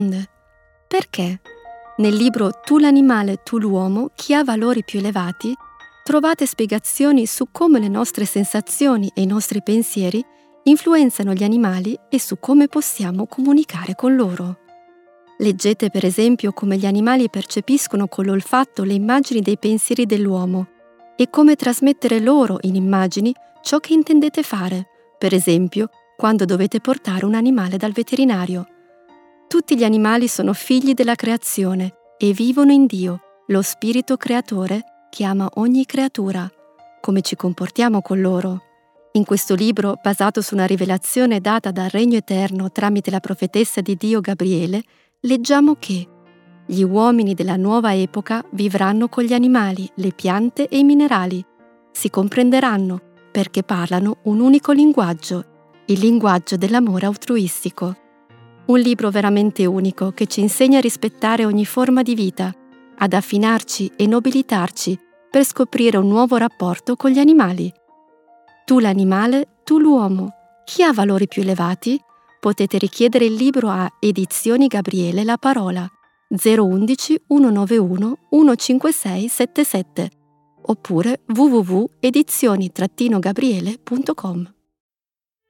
Perché? Nel libro Tu l'animale, tu l'uomo, chi ha valori più elevati, trovate spiegazioni su come le nostre sensazioni e i nostri pensieri influenzano gli animali e su come possiamo comunicare con loro. Leggete per esempio come gli animali percepiscono con l'olfatto le immagini dei pensieri dell'uomo e come trasmettere loro in immagini ciò che intendete fare, per esempio quando dovete portare un animale dal veterinario. Tutti gli animali sono figli della creazione e vivono in Dio, lo spirito creatore che ama ogni creatura. Come ci comportiamo con loro? In questo libro, basato su una rivelazione data dal Regno Eterno tramite la profetessa di Dio Gabriele, leggiamo che gli uomini della nuova epoca vivranno con gli animali, le piante e i minerali. Si comprenderanno perché parlano un unico linguaggio, il linguaggio dell'amore altruistico. Un libro veramente unico che ci insegna a rispettare ogni forma di vita, ad affinarci e nobilitarci per scoprire un nuovo rapporto con gli animali. Tu l'animale, tu l'uomo. Chi ha valori più elevati? Potete richiedere il libro a Edizioni Gabriele La Parola 011 191 15677 oppure www.edizioni-gabriele.com.